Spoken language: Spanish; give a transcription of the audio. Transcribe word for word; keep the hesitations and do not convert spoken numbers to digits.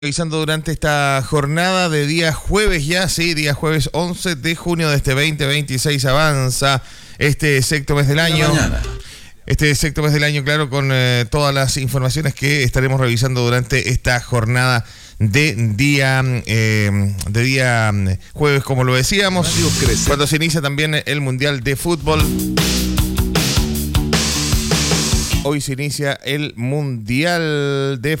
Revisando durante esta jornada de día jueves ya, sí, día jueves once de junio de este veinte veintiséis avanza este sexto mes del año. Este sexto mes del año, claro, con eh, todas las informaciones que estaremos revisando durante esta jornada de día eh, de día jueves, como lo decíamos, cuando se inicia también el Mundial de Fútbol. Hoy se inicia el Mundial de